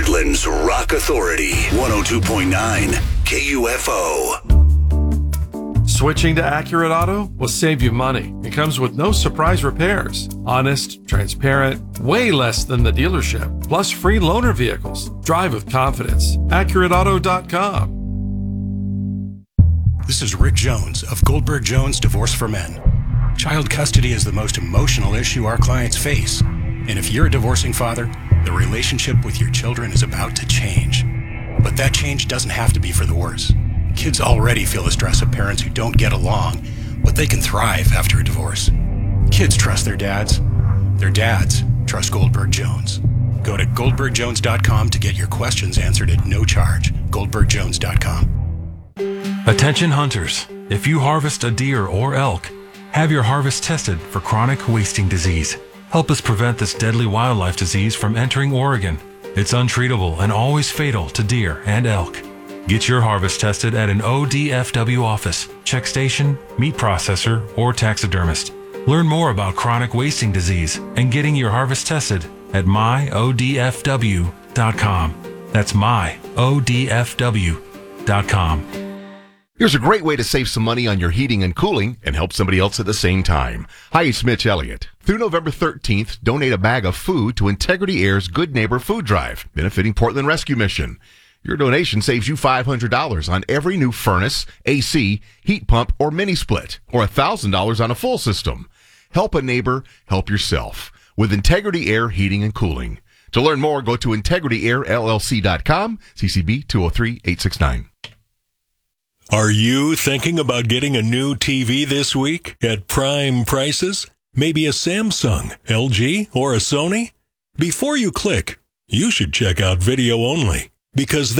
Portland's Rock Authority, 102.9 KUFO. Switching to Accurate Auto will save you money. It comes with no surprise repairs. Honest, transparent, way less than the dealership. Plus free loaner vehicles. Drive with confidence. AccurateAuto.com. This is Rick Jones of Goldberg Jones Divorce for Men. Child custody is the most emotional issue our clients face. And if you're a divorcing father, the relationship with your children is about to change. But that change doesn't have to be for the worse. Kids already feel the stress of parents who don't get along, but they can thrive after a divorce. Kids trust their dads. Their dads trust Goldberg Jones. Go to goldbergjones.com to get your questions answered at no charge. goldbergjones.com. Attention hunters, if you harvest a deer or elk, have your harvest tested for chronic wasting disease. Help us prevent this deadly wildlife disease from entering Oregon. It's untreatable and always fatal to deer and elk. Get your harvest tested at an ODFW office, check station, meat processor, or taxidermist. Learn more about chronic wasting disease and getting your harvest tested at myodfw.com. That's myodfw.com. Here's a great way to save some money on your heating and cooling and help somebody else at the same time. Hi, it's Mitch Elliott. Through November 13th, donate a bag of food to Integrity Air's Good Neighbor Food Drive, benefiting Portland Rescue Mission. Your donation saves you $500 on every new furnace, AC, heat pump, or mini split, or $1,000 on a full system. Help a neighbor, help yourself with Integrity Air Heating and Cooling. To learn more, go to IntegrityAirLLC.com, CCB 203869. Are you thinking about getting a new TV this week at prime prices? Maybe a Samsung, LG, or a Sony? Before you click, you should check out Video Only, because